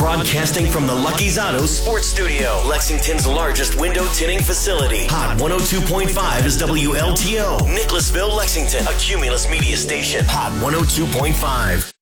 Broadcasting from the Lucky's Auto Sports Studio, Lexington's largest window tinting facility. Hot 102.5 is WLTO, Nicholasville, Lexington, a Cumulus media station. Hot 102.5.